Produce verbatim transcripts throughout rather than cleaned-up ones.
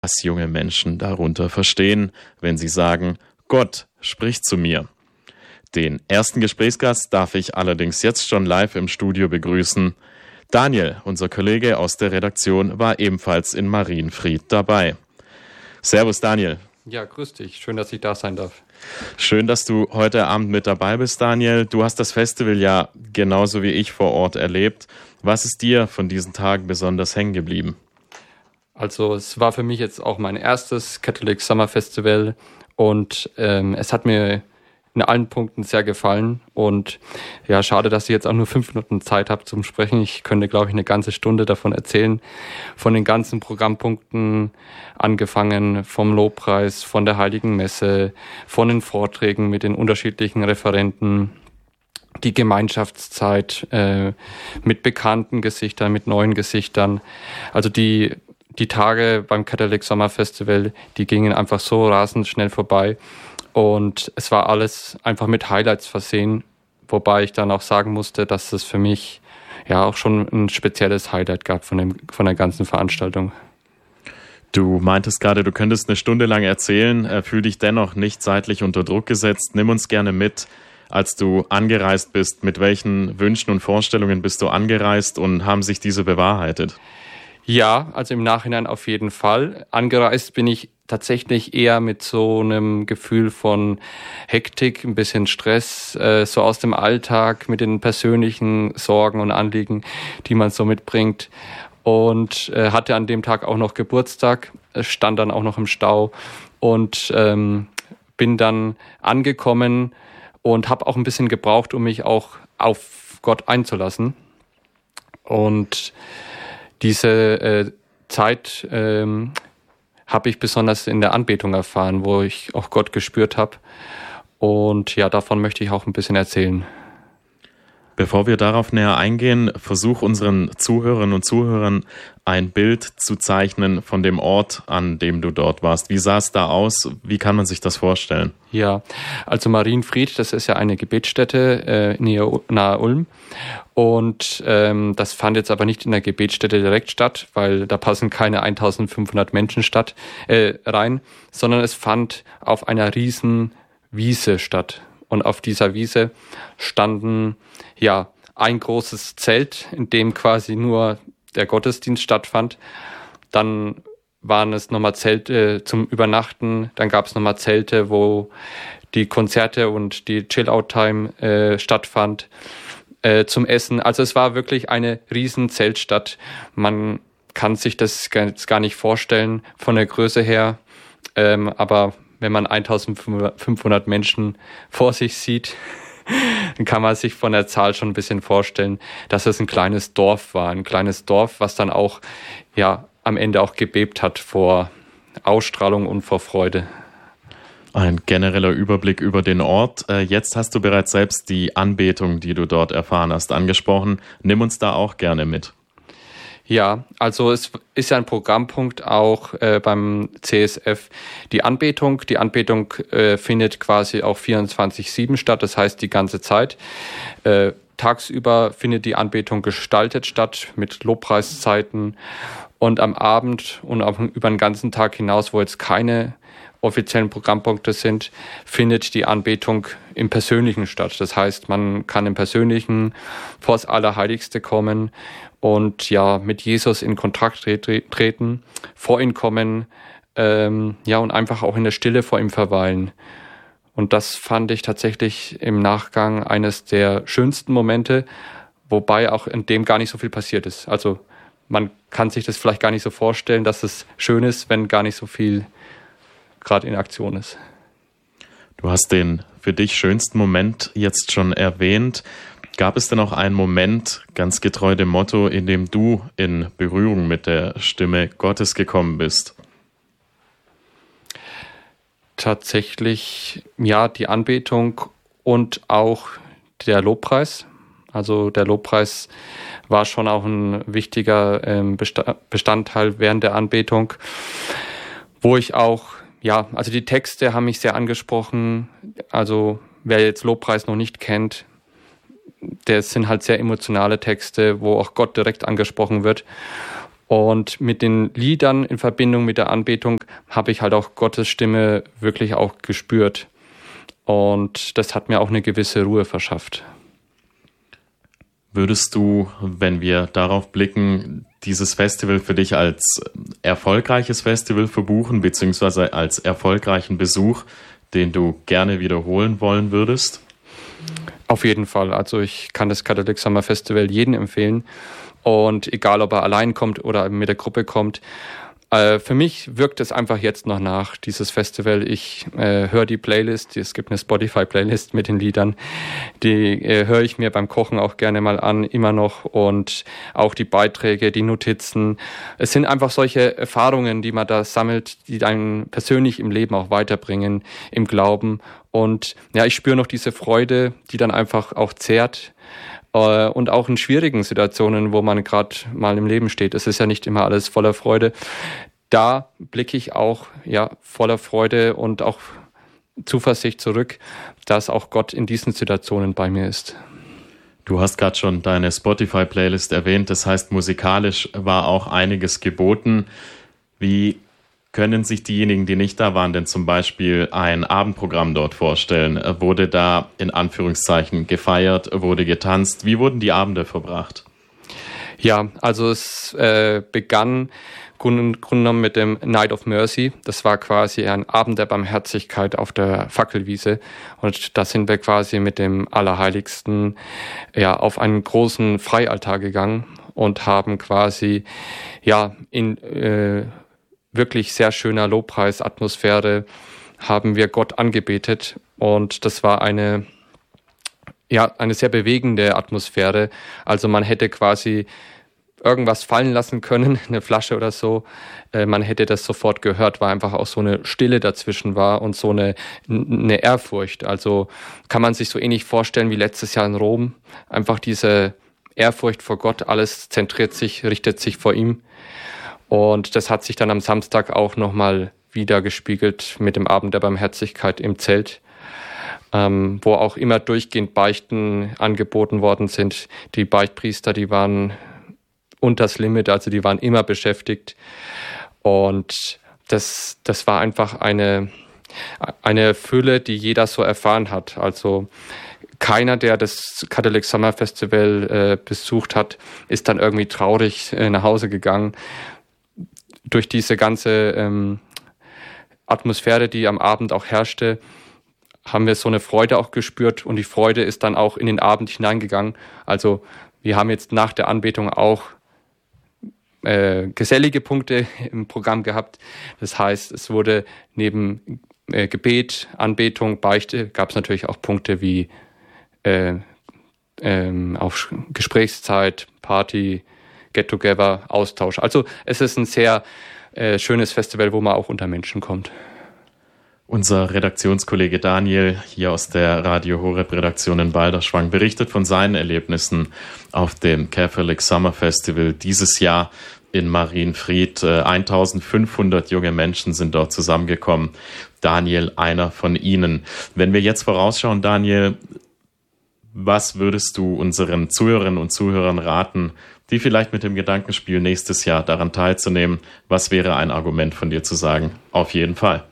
was junge Menschen darunter verstehen, wenn sie sagen, Gott spricht zu mir. Den ersten Gesprächsgast darf ich allerdings jetzt schon live im Studio begrüßen. Daniel, unser Kollege aus der Redaktion, war ebenfalls in Marienfried dabei. Servus Daniel. Ja, grüß dich. Schön, dass ich da sein darf. Schön, dass du heute Abend mit dabei bist, Daniel. Du hast das Festival ja genauso wie ich vor Ort erlebt. Was ist dir von diesen Tagen besonders hängen geblieben? Also es war für mich jetzt auch mein erstes Catholic Summer Festival und ähm, es hat mir in allen Punkten sehr gefallen und ja, schade, dass ich jetzt auch nur fünf Minuten Zeit habe zum Sprechen. Ich könnte, glaube ich, eine ganze Stunde davon erzählen, von den ganzen Programmpunkten, angefangen vom Lobpreis, von der Heiligen Messe, von den Vorträgen mit den unterschiedlichen Referenten, die Gemeinschaftszeit äh, mit bekannten Gesichtern, mit neuen Gesichtern. Also die die Tage beim Catholic Summer Festival, die gingen einfach so rasend schnell vorbei. Und es war alles einfach mit Highlights versehen, wobei ich dann auch sagen musste, dass es für mich ja auch schon ein spezielles Highlight gab von dem, von der ganzen Veranstaltung. Du meintest gerade, du könntest eine Stunde lang erzählen, fühl dich dennoch nicht zeitlich unter Druck gesetzt. Nimm uns gerne mit, als du angereist bist. Mit welchen Wünschen und Vorstellungen bist du angereist und haben sich diese bewahrheitet? Ja, also im Nachhinein auf jeden Fall. Angereist bin ich tatsächlich eher mit so einem Gefühl von Hektik, ein bisschen Stress, äh, so aus dem Alltag mit den persönlichen Sorgen und Anliegen, die man so mitbringt. Und äh, hatte an dem Tag auch noch Geburtstag, stand dann auch noch im Stau und ähm, bin dann angekommen und habe auch ein bisschen gebraucht, um mich auch auf Gott einzulassen. Und diese äh, Zeit ähm, habe ich besonders in der Anbetung erfahren, wo ich auch Gott gespürt habe. Und ja, davon möchte ich auch ein bisschen erzählen. Bevor wir darauf näher eingehen, versuch unseren Zuhörerinnen und Zuhörern ein Bild zu zeichnen von dem Ort, an dem du dort warst. Wie sah es da aus? Wie kann man sich das vorstellen? Ja, also Marienfried, das ist ja eine Gebetsstätte äh, nahe, nahe Ulm. Und ähm, das fand jetzt aber nicht in der Gebetsstätte direkt statt, weil da passen keine eintausendfünfhundert Menschen statt, äh, rein, sondern es fand auf einer riesen Wiese statt. Und auf dieser Wiese standen ja ein großes Zelt, in dem quasi nur der Gottesdienst stattfand. Dann waren es nochmal Zelte zum Übernachten. Dann gab es nochmal Zelte, wo die Konzerte und die Chill-Out-Time äh, stattfand äh, zum Essen. Also es war wirklich eine riesen Zeltstadt. Man kann sich das gar nicht vorstellen von der Größe her, ähm, aber wenn man eintausendfünfhundert Menschen vor sich sieht, dann kann man sich von der Zahl schon ein bisschen vorstellen, dass es ein kleines Dorf war. Ein kleines Dorf, was dann auch ja am Ende auch gebebt hat vor Ausstrahlung und vor Freude. Ein genereller Überblick über den Ort. Jetzt hast du bereits selbst die Anbetung, die du dort erfahren hast, angesprochen. Nimm uns da auch gerne mit. Ja, also es ist ja ein Programmpunkt auch äh, beim C S F die Anbetung. Die Anbetung äh, findet quasi auch vierundzwanzig sieben statt, das heißt die ganze Zeit. Äh, tagsüber findet die Anbetung gestaltet statt mit Lobpreiszeiten und am Abend und auch über den ganzen Tag hinaus, wo jetzt keine offiziellen Programmpunkte sind, findet die Anbetung im Persönlichen statt. Das heißt, man kann im Persönlichen vors Allerheiligste kommen und ja mit Jesus in Kontakt treten, vor ihn kommen, ähm, ja und einfach auch in der Stille vor ihm verweilen. Und das fand ich tatsächlich im Nachgang eines der schönsten Momente, wobei auch in dem gar nicht so viel passiert ist. Also man kann sich das vielleicht gar nicht so vorstellen, dass es schön ist, wenn gar nicht so viel gerade in Aktion ist. Du hast den für dich schönsten Moment jetzt schon erwähnt. Gab es denn auch einen Moment, ganz getreu dem Motto, in dem du in Berührung mit der Stimme Gottes gekommen bist? Tatsächlich, ja, die Anbetung und auch der Lobpreis. Also der Lobpreis war schon auch ein wichtiger ähm, Bestandteil während der Anbetung, wo ich auch Ja, also die Texte haben mich sehr angesprochen. Also wer jetzt Lobpreis noch nicht kennt, das sind halt sehr emotionale Texte, wo auch Gott direkt angesprochen wird. Und mit den Liedern in Verbindung mit der Anbetung habe ich halt auch Gottes Stimme wirklich auch gespürt. Und das hat mir auch eine gewisse Ruhe verschafft. Würdest du, wenn wir darauf blicken, dieses Festival für dich als erfolgreiches Festival verbuchen, beziehungsweise als erfolgreichen Besuch, den du gerne wiederholen wollen würdest? Auf jeden Fall. Also ich kann das Catholic Summer Festival jedem empfehlen. Und egal, ob er allein kommt oder mit der Gruppe kommt, äh, für mich wirkt es einfach jetzt noch nach, dieses Festival. Ich äh, höre die Playlist, es gibt eine Spotify-Playlist mit den Liedern, die äh, höre ich mir beim Kochen auch gerne mal an, immer noch. Und auch die Beiträge, die Notizen. Es sind einfach solche Erfahrungen, die man da sammelt, die einen persönlich im Leben auch weiterbringen, im Glauben. Und ja, ich spüre noch diese Freude, die dann einfach auch zehrt. Und auch in schwierigen Situationen, wo man gerade mal im Leben steht. Es ist ja nicht immer alles voller Freude. Da blicke ich auch ja voller Freude und auch Zuversicht zurück, dass auch Gott in diesen Situationen bei mir ist. Du hast gerade schon deine Spotify-Playlist erwähnt. Das heißt, musikalisch war auch einiges geboten. Wie können sich diejenigen, die nicht da waren, denn zum Beispiel ein Abendprogramm dort vorstellen? Wurde da in Anführungszeichen gefeiert, wurde getanzt? Wie wurden die Abende verbracht? Ja, also es äh, begann Grunde genommen mit dem Night of Mercy. Das war quasi ein Abend der Barmherzigkeit auf der Fackelwiese. Und da sind wir quasi mit dem Allerheiligsten ja auf einen großen Freialtar gegangen und haben quasi ja in äh, wirklich sehr schöner Lobpreisatmosphäre haben wir Gott angebetet. Und das war eine, ja, eine sehr bewegende Atmosphäre. Also man hätte quasi irgendwas fallen lassen können, eine Flasche oder so. Äh, man hätte das sofort gehört, weil einfach auch so eine Stille dazwischen war und so eine, eine Ehrfurcht. Also kann man sich so ähnlich vorstellen wie letztes Jahr in Rom. Einfach diese Ehrfurcht vor Gott, alles zentriert sich, richtet sich vor ihm. Und das hat sich dann am Samstag auch nochmal wieder gespiegelt mit dem Abend der Barmherzigkeit im Zelt, ähm, wo auch immer durchgehend Beichten angeboten worden sind. Die Beichtpriester, die waren unters Limit, also die waren immer beschäftigt. Und das, das war einfach eine, eine Fülle, die jeder so erfahren hat. Also keiner, der das Catholic Summer Festival äh, besucht hat, ist dann irgendwie traurig äh, nach Hause gegangen. Durch diese ganze ähm, Atmosphäre, die am Abend auch herrschte, haben wir so eine Freude auch gespürt und die Freude ist dann auch in den Abend hineingegangen. Also wir haben jetzt nach der Anbetung auch äh, gesellige Punkte im Programm gehabt. Das heißt, es wurde neben äh, Gebet, Anbetung, Beichte, gab es natürlich auch Punkte wie äh, äh, auf Gesprächszeit, Party, Get-Together, Austausch. Also es ist ein sehr äh, schönes Festival, wo man auch unter Menschen kommt. Unser Redaktionskollege Daniel hier aus der Radio Horeb Redaktion in Balderschwang berichtet von seinen Erlebnissen auf dem Catholic Summer Festival dieses Jahr in Marienfried. eintausendfünfhundert junge Menschen sind dort zusammengekommen. Daniel, einer von ihnen. Wenn wir jetzt vorausschauen, Daniel, was würdest du unseren Zuhörerinnen und Zuhörern raten, die vielleicht mit dem Gedanken spielen, nächstes Jahr daran teilzunehmen? Was wäre ein Argument von dir zu sagen? Auf jeden Fall.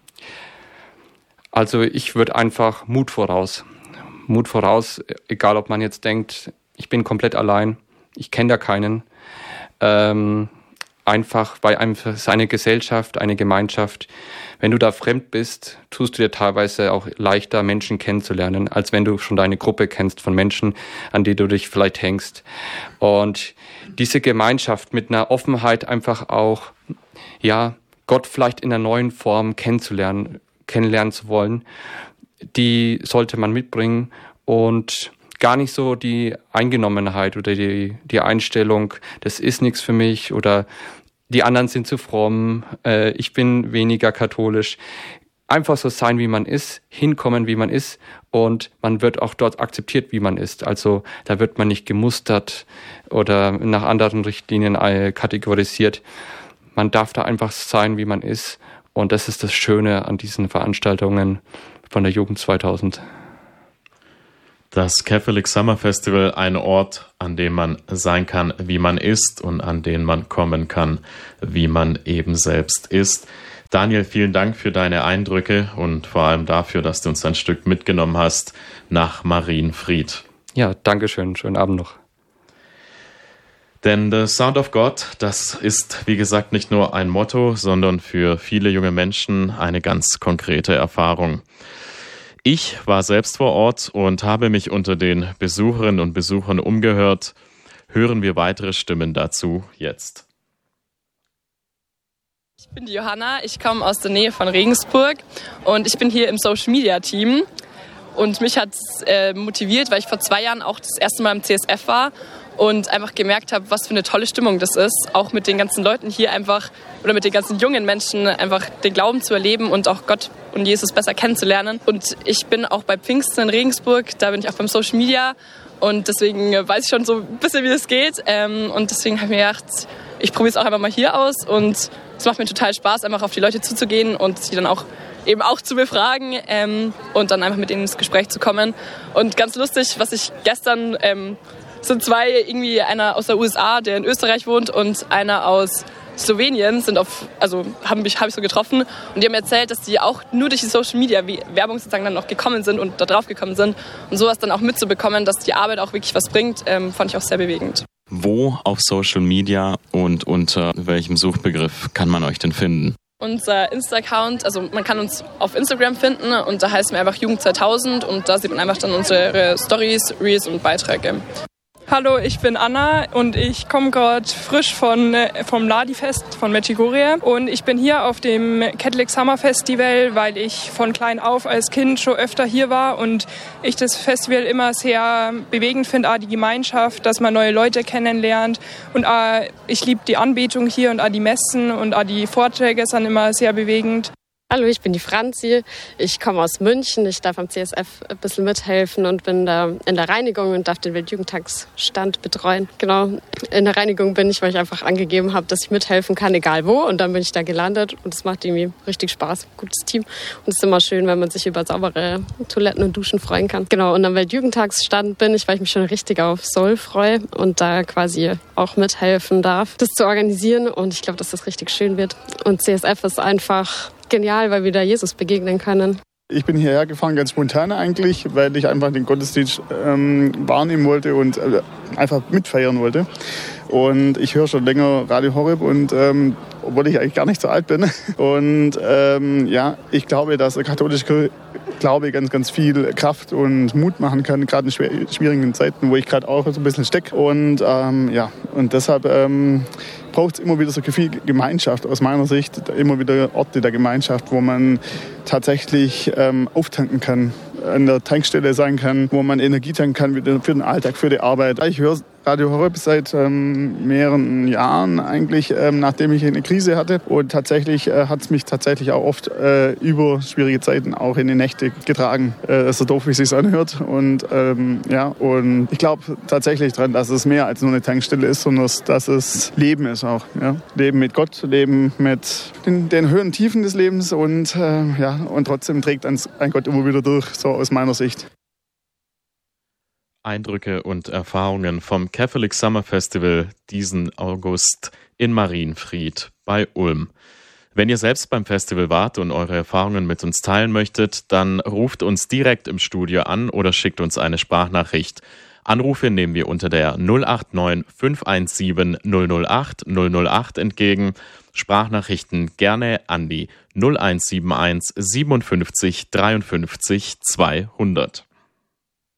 Also ich würde einfach Mut voraus. Mut voraus, egal ob man jetzt denkt, ich bin komplett allein, ich kenne da keinen. Ähm, einfach, weil einfach seine Gesellschaft, eine Gemeinschaft, wenn du da fremd bist, tust du dir teilweise auch leichter, Menschen kennenzulernen, als wenn du schon deine Gruppe kennst von Menschen, an die du dich vielleicht hängst. Und diese Gemeinschaft mit einer Offenheit einfach auch, ja, Gott vielleicht in einer neuen Form kennenzulernen, kennenlernen zu wollen, die sollte man mitbringen und gar nicht so die Eingenommenheit oder die, die Einstellung, das ist nichts für mich oder die anderen sind zu fromm, äh, ich bin weniger katholisch. Einfach so sein, wie man ist, hinkommen, wie man ist und man wird auch dort akzeptiert, wie man ist. Also da wird man nicht gemustert oder nach anderen Richtlinien kategorisiert. Man darf da einfach sein, wie man ist. Und das ist das Schöne an diesen Veranstaltungen von der Jugend zweitausend. Das Catholic Summer Festival, ein Ort, an dem man sein kann, wie man ist und an den man kommen kann, wie man eben selbst ist. Daniel, vielen Dank für deine Eindrücke und vor allem dafür, dass du uns ein Stück mitgenommen hast nach Marienfried. Ja, danke schön. Schönen Abend noch. Denn The Sound of God, das ist, wie gesagt, nicht nur ein Motto, sondern für viele junge Menschen eine ganz konkrete Erfahrung. Ich war selbst vor Ort und habe mich unter den Besucherinnen und Besuchern umgehört. Hören wir weitere Stimmen dazu jetzt. Ich bin die Johanna, ich komme aus der Nähe von Regensburg und ich bin hier im Social Media Team. Und mich hat es äh, motiviert, weil ich vor zwei Jahren auch das erste Mal im C S F war und einfach gemerkt habe, was für eine tolle Stimmung das ist, auch mit den ganzen Leuten hier einfach oder mit den ganzen jungen Menschen einfach den Glauben zu erleben und auch Gott und Jesus besser kennenzulernen. Und ich bin auch bei Pfingsten in Regensburg, da bin ich auch beim Social Media und deswegen weiß ich schon so ein bisschen, wie das geht. Und deswegen habe ich mir gedacht, ich probiere es auch einfach mal hier aus und es macht mir total Spaß, einfach auf die Leute zuzugehen und sie dann auch eben auch zu befragen ähm, und dann einfach mit ihnen ins Gespräch zu kommen. Und ganz lustig, was ich gestern, ähm, sind zwei, irgendwie einer aus der U S A, der in Österreich wohnt und einer aus Slowenien, sind auf, also habe ich, hab ich so getroffen und die haben erzählt, dass die auch nur durch die Social Media Werbung sozusagen dann noch gekommen sind und da drauf gekommen sind und sowas dann auch mitzubekommen, dass die Arbeit auch wirklich was bringt, ähm, fand ich auch sehr bewegend. Wo auf Social Media und unter welchem Suchbegriff kann man euch denn finden? Unser Insta-Account, also man kann uns auf Instagram finden und da heißen wir einfach Jugend zweitausend und da sieht man einfach dann unsere Stories, Reels und Beiträge. Hallo, ich bin Anna und ich komme gerade frisch von, vom Ladi-Fest von Medjugorje und ich bin hier auf dem Catholic Summer Festival, weil ich von klein auf als Kind schon öfter hier war und ich das Festival immer sehr bewegend finde, auch die Gemeinschaft, dass man neue Leute kennenlernt und auch, ich liebe die Anbetung hier und auch die Messen und auch die Vorträge sind immer sehr bewegend. Hallo, ich bin die Franzi. Ich komme aus München. Ich darf am C S F ein bisschen mithelfen und bin da in der Reinigung und darf den Weltjugendtagsstand betreuen. Genau, in der Reinigung bin ich, weil ich einfach angegeben habe, dass ich mithelfen kann, egal wo. Und dann bin ich da gelandet und es macht irgendwie richtig Spaß. Gutes Team. Und es ist immer schön, wenn man sich über saubere Toiletten und Duschen freuen kann. Genau, und am Weltjugendtagsstand bin ich, weil ich mich schon richtig auf Soul freue und da quasi auch mithelfen darf, das zu organisieren. Und ich glaube, dass das richtig schön wird. Und C S F ist einfach genial, weil wir da Jesus begegnen können. Ich bin hierher gefahren, ganz spontan eigentlich, weil ich einfach den Gottesdienst ähm, wahrnehmen wollte und äh, einfach mitfeiern wollte. Und ich höre schon länger Radio Horeb, und ähm, obwohl ich eigentlich gar nicht so alt bin. Und ähm, ja, ich glaube, dass der katholische Glaube ganz, ganz viel Kraft und Mut machen kann, gerade in schwer, schwierigen Zeiten, wo ich gerade auch so ein bisschen stecke. Und ähm, ja, und deshalb ähm, braucht es immer wieder so viel Gemeinschaft aus meiner Sicht, immer wieder Orte der Gemeinschaft, wo man tatsächlich ähm, auftanken kann, an der Tankstelle sein kann, wo man Energie tanken kann für den Alltag, für die Arbeit. Ich höre Radio Horeb seit ähm, mehreren Jahren eigentlich, ähm, nachdem ich eine Krise hatte. Und tatsächlich äh, hat es mich tatsächlich auch oft äh, über schwierige Zeiten auch in die Nächte getragen. Äh, so doof, wie es sich anhört. Und ähm, ja, und ich glaube tatsächlich daran, dass es mehr als nur eine Tankstelle ist, sondern dass es Leben ist auch. Ja? Leben mit Gott, Leben mit den, den Höhen und Tiefen des Lebens, und äh, ja, und trotzdem trägt ein Gott immer wieder durch, so aus meiner Sicht. Eindrücke und Erfahrungen vom Catholic Summer Festival diesen August in Marienfried bei Ulm. Wenn ihr selbst beim Festival wart und eure Erfahrungen mit uns teilen möchtet, dann ruft uns direkt im Studio an oder schickt uns eine Sprachnachricht. Anrufe nehmen wir unter der null acht neun fünf eins sieben null null acht null null acht entgegen. Sprachnachrichten gerne an die null eins sieben eins siebenundfünfzig dreiundfünfzig zweihundert.